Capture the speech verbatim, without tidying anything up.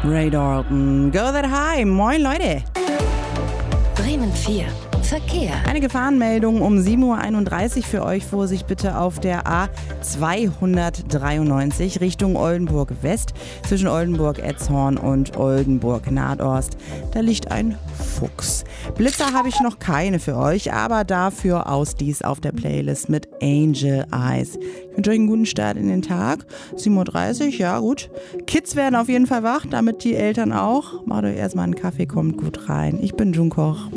Ray Dalton, Go That High. Moin Leute. Bremen vier. Verkehr. Eine Gefahrenmeldung um sieben Uhr einunddreißig für euch. Vorsicht bitte auf der A zweihundertdreiundneunzig Richtung Oldenburg West zwischen Oldenburg-Etzhorn und Oldenburg-Nadorst. Da liegt ein Fuchs. Blitzer habe ich noch keine für euch, aber dafür aus dies auf der Playlist mit Angel Eyes. Ich wünsche euch einen guten Start in den Tag. sieben Uhr dreißig, ja gut. Kids werden auf jeden Fall wach, damit die Eltern auch. Macht euch erstmal einen Kaffee, kommt gut rein. Ich bin Junkoch.